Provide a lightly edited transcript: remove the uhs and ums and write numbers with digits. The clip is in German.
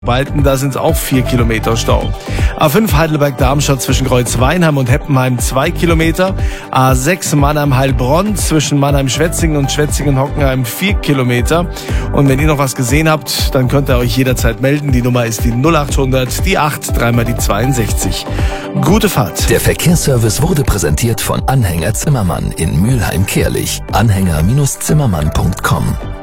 Walten, da sind es auch 4 Kilometer Stau. A5 Heidelberg-Darmstadt zwischen Kreuzweinheim und Heppenheim 2 Kilometer. A6 Mannheim-Heilbronn zwischen Mannheim-Schwetzingen und Schwetzingen-Hockenheim 4 Kilometer. Und wenn ihr noch was gesehen habt, dann könnt ihr euch jederzeit melden. Die Nummer ist die 0800, die 8, dreimal die 62. Gute Fahrt. Der Verkehrsservice wurde präsentiert von Anhänger Zimmermann in Mülheim-Kärlich. Anhänger-Zimmermann.com